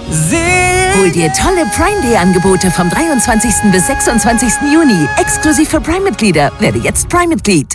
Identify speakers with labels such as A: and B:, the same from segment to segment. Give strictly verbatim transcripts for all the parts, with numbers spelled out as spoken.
A: Hol dir tolle Prime Day Angebote vom dreiundzwanzigsten bis sechsundzwanzigsten Juni. Exklusiv für Prime-Mitglieder. Werde jetzt Prime-Mitglied.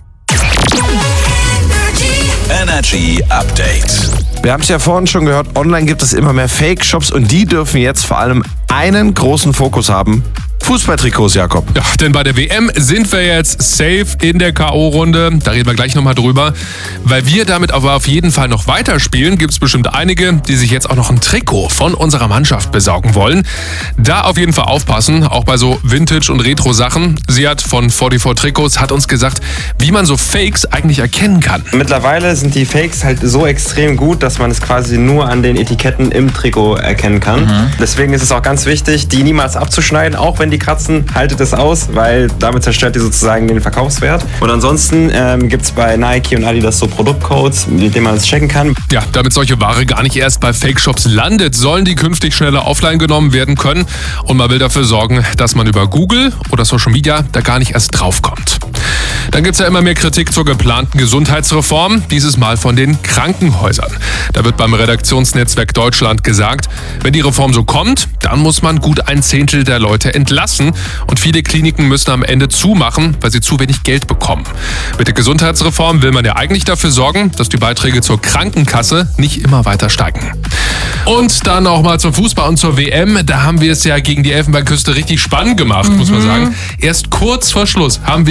B: Energy Update.
C: Wir haben es ja vorhin schon gehört, online gibt es immer mehr Fake-Shops und die dürfen jetzt vor allem einen großen Fokus haben. Fußballtrikots, Jakob.
D: Ja, denn bei der W M sind wir jetzt safe in der K O-Runde. Da reden wir gleich nochmal drüber. Weil wir damit aber auf jeden Fall noch weiterspielen, gibt es bestimmt einige, die sich jetzt auch noch ein Trikot von unserer Mannschaft besorgen wollen. Da auf jeden Fall aufpassen, auch bei so Vintage- und Retro-Sachen. Siad von vierundvierzig Trikots hat uns gesagt, wie man so Fakes eigentlich erkennen kann.
E: Mittlerweile sind die Fakes halt so extrem gut, dass man es quasi nur an den Etiketten im Trikot erkennen kann. Mhm. Deswegen ist es auch ganz wichtig, die niemals abzuschneiden, auch wenn die kratzen, haltet es aus, weil damit zerstört ihr sozusagen den Verkaufswert. Und ansonsten ähm, gibt es bei Nike und Adidas so Produktcodes, mit denen man es checken kann.
D: Ja, damit solche Ware gar nicht erst bei Fake-Shops landet, sollen die künftig schneller offline genommen werden können. Und man will dafür sorgen, dass man über Google oder Social Media da gar nicht erst draufkommt. Dann gibt es ja immer mehr Kritik zur geplanten Gesundheitsreform, dieses Mal von den Krankenhäusern. Da wird beim Redaktionsnetzwerk Deutschland gesagt, wenn die Reform so kommt, dann muss man gut ein Zehntel der Leute entlassen und viele Kliniken müssen am Ende zumachen, weil sie zu wenig Geld bekommen. Mit der Gesundheitsreform will man ja eigentlich dafür sorgen, dass die Beiträge zur Krankenkasse nicht immer weiter steigen. Und dann auch mal zum Fußball und zur W M. Da haben wir es ja gegen die Elfenbeinküste richtig spannend gemacht, mhm. muss man sagen. Erst kurz vor Schluss haben wir